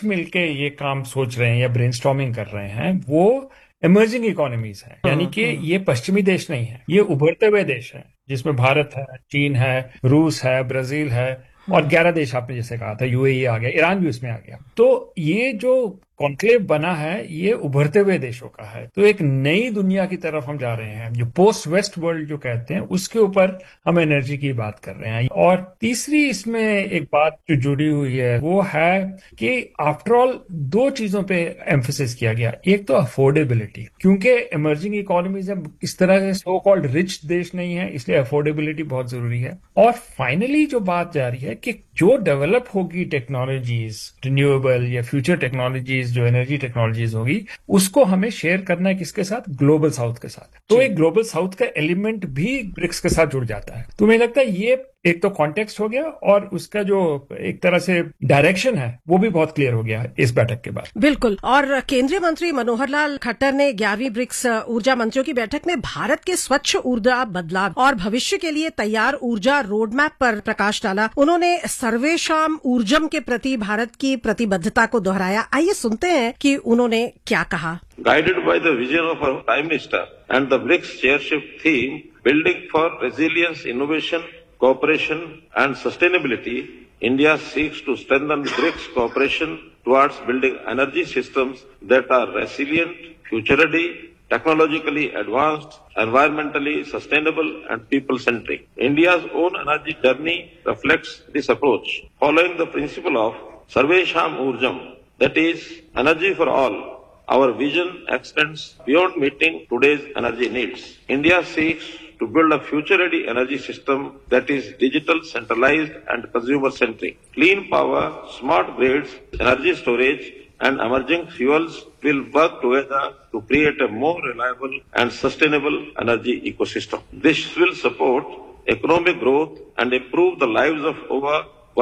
मिलके ये काम सोच रहे हैं या ब्रेनस्टॉर्मिंग कर रहे हैं वो इमर्जिंग इकोनॉमीज है, यानी कि ये पश्चिमी देश नहीं है, ये उभरते हुए देश है जिसमें भारत है, चीन है, रूस है, ब्राजील है और 11 देश आपने जैसे कहा था, यूएई आ गया, ईरान भी उसमें आ गया। तो ये जो कॉन्क्लेव बना है ये उभरते हुए देशों का है। तो एक नई दुनिया की तरफ हम जा रहे हैं, जो पोस्ट वेस्ट वर्ल्ड जो कहते हैं उसके ऊपर हम एनर्जी की बात कर रहे हैं। और तीसरी इसमें एक बात जो जुड़ी हुई है वो है कि आफ्टर ऑल दो चीजों पे एम्फेसिस किया गया। एक तो अफोर्डेबिलिटी, क्योंकि इमर्जिंग इकोनॉमीज इस तरह से सो कॉल्ड रिच देश नहीं है, इसलिए अफोर्डेबिलिटी बहुत जरूरी है। और फाइनली जो बात जा रही है कि जो डेवलप होगी टेक्नोलॉजीज, रिन्यूएबल या फ्यूचर टेक्नोलॉजीज, जो एनर्जी टेक्नोलॉजीज होगी, उसको हमें शेयर करना है किसके साथ? ग्लोबल साउथ के साथ। तो एक ग्लोबल साउथ का एलिमेंट भी ब्रिक्स के साथ जुड़ जाता है। तो मुझे लगता है ये एक तो कॉन्टेक्स्ट हो गया और उसका जो एक तरह से डायरेक्शन है वो भी बहुत क्लियर हो गया इस बैठक के बाद। बिल्कुल। और केंद्रीय मंत्री मनोहर लाल खट्टर ने 11वीं ब्रिक्स ऊर्जा मंत्रियों की बैठक में भारत के स्वच्छ ऊर्जा बदलाव और भविष्य के लिए तैयार ऊर्जा रोड मैप पर प्रकाश डाला। उन्होंने सर्वेषां ऊर्जम के प्रति भारत की प्रतिबद्धता को दोहराया। आइए सुनते हैं कि उन्होंने क्या कहा। Guided by the vision of our Prime Minister and the BRICS chairship theme, building for resilience, innovation, cooperation and sustainability, India seeks to strengthen BRICS cooperation towards building energy systems that are resilient, future-ready, technologically advanced, environmentally sustainable and people-centric. India's own energy journey reflects this approach. Following the principle of Sarvesham Urjam, that is, energy for all, our vision extends beyond meeting today's energy needs. India seeks to build a future-ready energy system that is digital, centralized and consumer-centric. Clean power, smart grids, energy storage and emerging fuels will work together to create a more reliable and sustainable energy ecosystem. This will support economic growth and improve the lives of over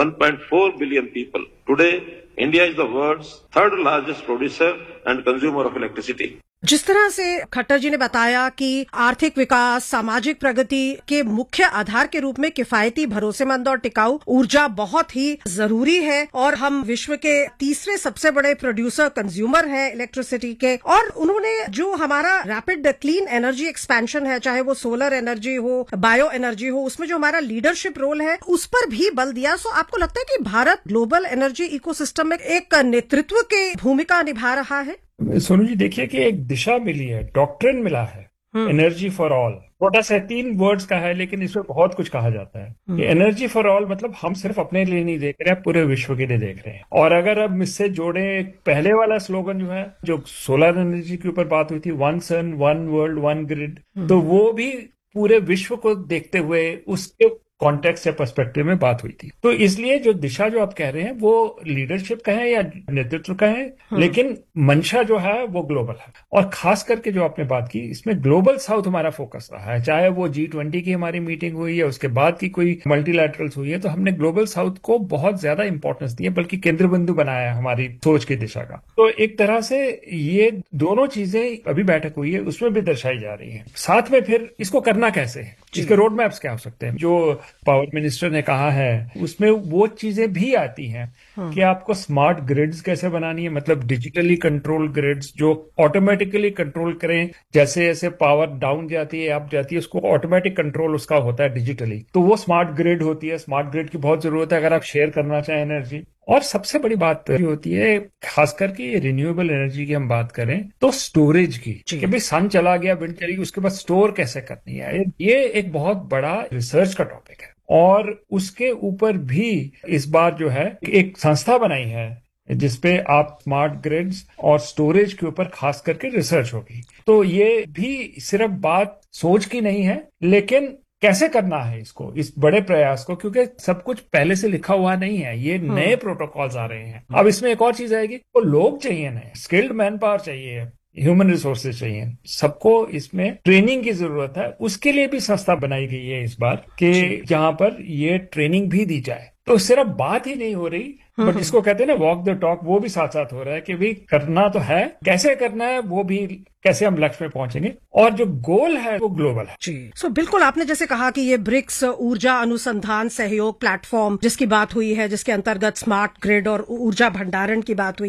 1.4 billion people. Today, India is the world's third largest producer and consumer of electricity. जिस तरह से खट्टर जी ने बताया कि आर्थिक विकास, सामाजिक प्रगति के मुख्य आधार के रूप में किफायती, भरोसेमंद और टिकाऊ ऊर्जा बहुत ही जरूरी है और हम विश्व के तीसरे सबसे बड़े प्रोड्यूसर कंज्यूमर हैं इलेक्ट्रिसिटी के। और उन्होंने जो हमारा रैपिड क्लीन एनर्जी एक्सपेंशन है, चाहे वो सोलर एनर्जी हो, बायो एनर्जी हो, उसमें जो हमारा लीडरशिप रोल है उस पर भी बल दिया। सो आपको लगता है कि भारत ग्लोबल एनर्जी इकोसिस्टम में एक नेतृत्व की भूमिका निभा रहा है? सोनू जी, देखिए कि एक दिशा मिली है, डॉक्ट्रिन मिला है, एनर्जी फॉर ऑल। छोटा सा 3 वर्ड्स का है लेकिन इसमें बहुत कुछ कहा जाता है कि एनर्जी फॉर ऑल मतलब हम सिर्फ अपने लिए नहीं देख रहे हैं, पूरे विश्व के लिए देख रहे हैं। और अगर अब इससे जोड़े पहले वाला स्लोगन जो है, जो सोलर एनर्जी के ऊपर बात हुई थी, 1 सन 1 वर्ल्ड 1 ग्रिड, तो वो भी पूरे विश्व को देखते हुए उसके कॉन्टेक्स्ट या पर्सपेक्टिव में बात हुई थी। तो इसलिए जो दिशा जो आप कह रहे हैं वो लीडरशिप का है या नेतृत्व का है, लेकिन मंशा जो है वो ग्लोबल है। और खास करके जो आपने बात की, इसमें ग्लोबल साउथ हमारा फोकस रहा है। चाहे वो G20 की हमारी मीटिंग हुई है, उसके बाद की कोई मल्टीलैटरल्स हुई है, तो हमने ग्लोबल साउथ को बहुत ज्यादा इंपॉर्टेंस दी है, बल्कि केंद्र बिंदु बनाया है हमारी सोच की दिशा का। तो एक तरह से ये दोनों चीजें अभी बैठक हुई है उसमें भी दर्शाई जा रही है। साथ में फिर इसको करना कैसे है, इसके रोड मैप्स क्या हो सकते हैं, जो पावर मिनिस्टर ने कहा है उसमें वो चीजें भी आती हैं कि आपको स्मार्ट ग्रिड्स कैसे बनानी है, मतलब डिजिटली कंट्रोल ग्रिड्स जो ऑटोमेटिकली कंट्रोल करें, जैसे जैसे पावर डाउन जाती है अप जाती है उसको ऑटोमेटिक कंट्रोल उसका होता है डिजिटली, तो वो स्मार्ट ग्रिड होती है। स्मार्ट ग्रिड की बहुत जरूरत है अगर आप शेयर करना चाहें एनर्जी। और सबसे बड़ी बात होती है, खास करके रिन्यूएबल एनर्जी की हम बात करें तो स्टोरेज की, कि भाई सन चला गया, विंड चली गई, उसके बाद स्टोर कैसे करनी है। ये एक बहुत बड़ा रिसर्च का टॉपिक है और उसके ऊपर भी इस बार जो है एक संस्था बनाई है जिसपे आप स्मार्ट ग्रिड्स और स्टोरेज के ऊपर खास करके रिसर्च होगी। तो ये भी सिर्फ बात सोच की नहीं है, लेकिन कैसे करना है इसको, इस बड़े प्रयास को, क्योंकि सब कुछ पहले से लिखा हुआ नहीं है, ये नए प्रोटोकॉल्स आ रहे हैं। अब इसमें एक और चीज आएगी, तो लोग चाहिए, नए स्किल्ड मैन पावर चाहिए, ह्यूमन रिसोर्सेज चाहिए, सबको इसमें ट्रेनिंग की जरूरत है। उसके लिए भी संस्था बनाई गई है इस बार कि जहां पर ये ट्रेनिंग भी दी जाए। तो सिर्फ बात ही नहीं हो रही, बट जिसको कहते हैं ना वॉक द टॉक, वो भी साथ साथ हो रहा है कि भाई करना तो है, कैसे करना है वो भी, कैसे हम लक्ष्य में पहुंचेंगे, और जो गोल है वो ग्लोबल है। जी बिल्कुल, आपने जैसे कहा कि ये ब्रिक्स ऊर्जा अनुसंधान सहयोग प्लेटफॉर्म जिसकी बात हुई है, जिसके अंतर्गत स्मार्ट ग्रिड और ऊर्जा भंडारण की बात हुई